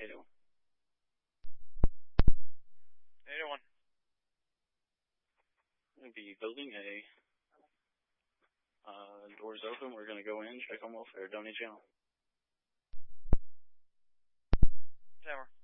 you doing? How you doing? We'll be building a doors open. We're going to go in, check on welfare. Don't need you out. Tower.